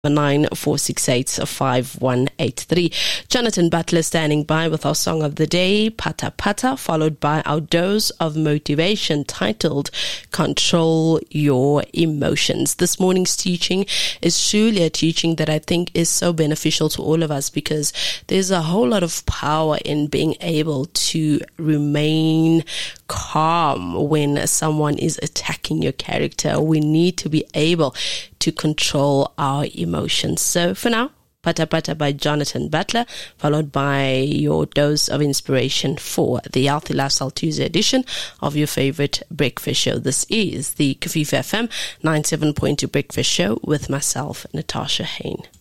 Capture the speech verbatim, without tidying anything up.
nine four six eight five one eight three. Jonathan Butler standing by with our song of the day, Pata Pata, followed by our dose of motivation titled Control Your Emotions. This morning's teaching is truly a teaching that I think is so beneficial to all of us, because there's a whole lot of power in being able to remain calm when someone is attacking your character. We need to be able to control our emotions. So for now, Pata Pata by Jonathan Butler, followed by your dose of inspiration for the Healthy Lifestyle Tuesday edition of your favorite breakfast show. This is the Kafifa F M ninety-seven point two breakfast show with myself, Natasha Hain.